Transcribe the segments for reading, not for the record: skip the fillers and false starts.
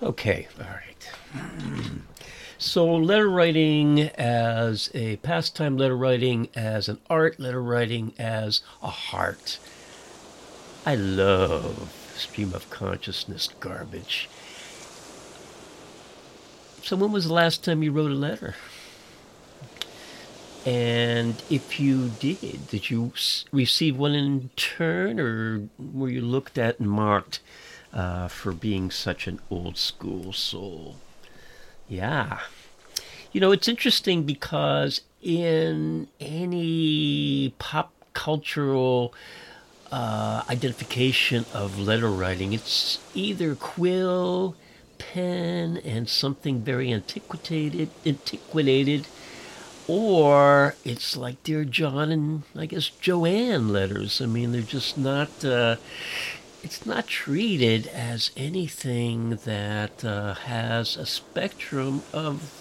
Okay, all right. So, letter writing as a pastime, letter writing as an art, letter writing as a heart. I love stream of consciousness garbage. So, when was the last time you wrote a letter? And if you did you receive one in turn, or were you looked at and marked for being such an old school soul? Yeah. It's interesting because in any pop cultural identification of letter writing, it's either quill, pen, and something very antiquated, or it's like Dear John and I guess Joanne letters. I mean, they're just not. It's not treated as anything that has a spectrum of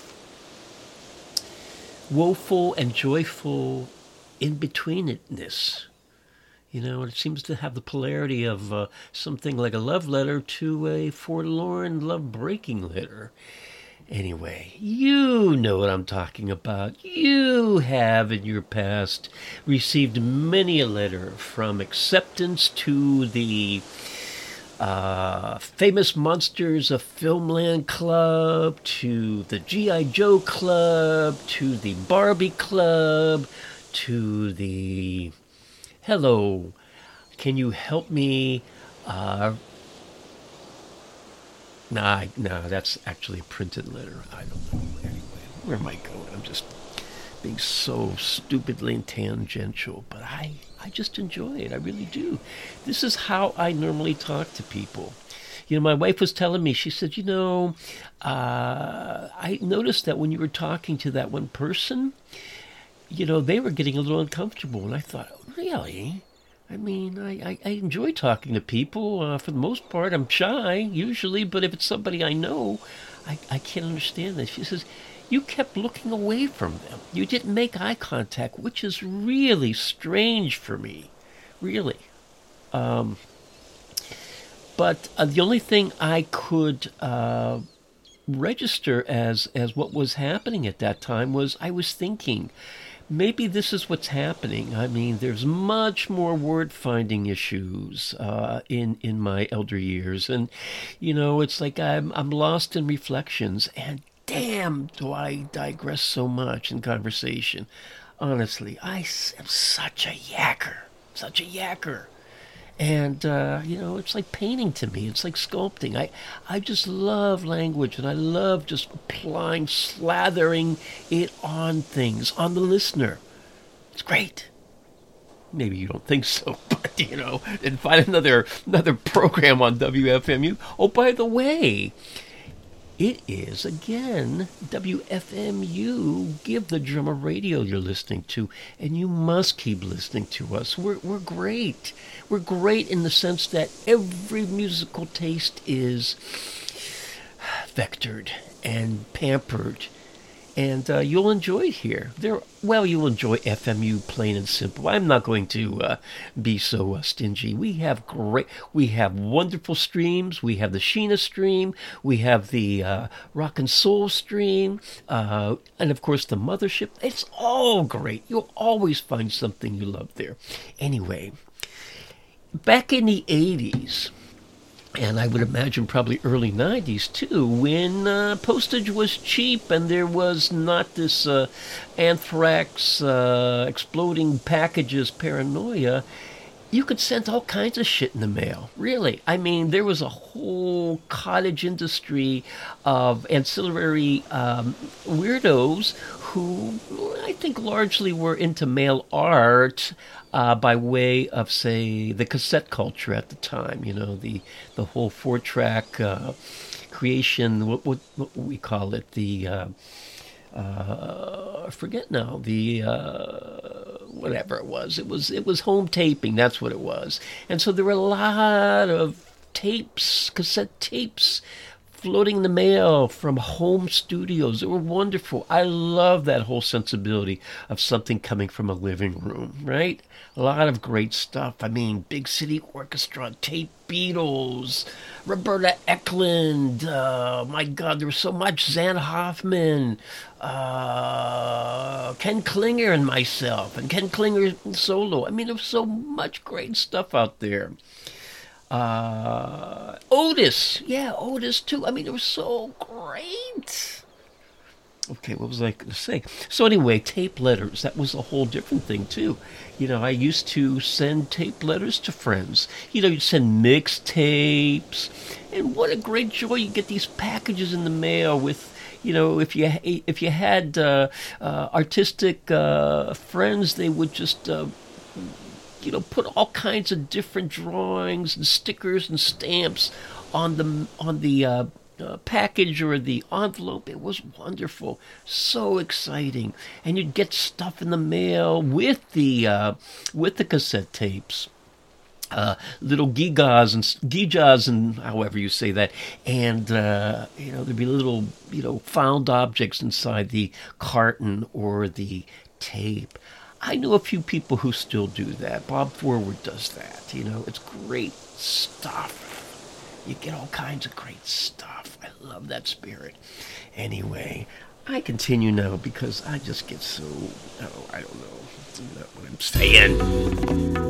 woeful and joyful in betweenness. It seems to have the polarity of something like a love letter to a forlorn love breaking letter. Anyway, you know what I'm talking about. You have in your past received many a letter, from acceptance to the Famous Monsters of Filmland Club, to the G.I. Joe Club, to the Barbie Club, to the Hello, can you help me? Nah, that's actually a printed letter. I don't know. Anyway, where am I going? I'm just being so stupidly tangential, but I just enjoy it. I really do. This is how I normally talk to people. My wife was telling me, she said, I noticed that when you were talking to that one person, they were getting a little uncomfortable. And I thought, really? I mean, I enjoy talking to people. For the most part, I'm shy, usually. But if it's somebody I know, I can't understand this. She says, you kept looking away from them. You didn't make eye contact, which is really strange for me. Really. But the only thing I could register as what was happening at that time was I was thinking, maybe this is what's happening. I mean, there's much more word-finding issues in my elder years. And, it's like I'm lost in reflections. And damn, do I digress so much in conversation. Honestly, I am such a yacker. Such a yacker. And, it's like painting to me. It's like sculpting. I just love language, and I love just applying, slathering it on things, on the listener. It's great. Maybe you don't think so, but, then find another program on WFMU. Oh, by the way, it is, again, WFMU. Give the Drummer Radio you're listening to, and you must keep listening to us. We're great. We're great in the sense that every musical taste is vectored and pampered, and you'll enjoy it here. You'll enjoy FMU plain and simple. I'm not going to be so stingy. We have wonderful streams. We have the Sheena stream. We have the Rock and Soul stream, and of course the Mothership. It's all great. You'll always find something you love there. Anyway, back in the 80s, and I would imagine probably early 90s too, when postage was cheap and there was not this anthrax exploding packages paranoia, you could send all kinds of shit in the mail. Really. I mean, there was a whole cottage industry of ancillary weirdos who I think largely were into mail art, by way of, say, the cassette culture at the time. The whole 4-track creation. What we call it? The I forget now. The whatever it was. It was home taping. That's what it was. And so there were a lot of tapes, cassette tapes, floating in the mail from home studios. They were wonderful. I love that whole sensibility of something coming from a living room, right? A lot of great stuff. I mean, Big City Orchestra, Tape Beatles, Roberta Eklund. My God, there was so much. Zan Hoffman, Ken Klinger, and myself, and Ken Klinger solo. I mean, there was so much great stuff out there. Otis, yeah, Otis too. I mean, it was so great. Okay, what was I going to say? So anyway, tape letters. That was a whole different thing too. I used to send tape letters to friends. You'd send mixtapes, and what a great joy! You get these packages in the mail with. If you had artistic friends, they would just put all kinds of different drawings and stickers and stamps on the package or the envelope. It was wonderful, so exciting, and you'd get stuff in the mail with the cassette tapes. Little gigas and however you say that, and there'd be little found objects inside the carton or the tape. I know a few people who still do that. Bob Forward does that. It's great stuff. You get all kinds of great stuff. I love that spirit. Anyway, I continue now because I just get so, I don't know what I'm saying.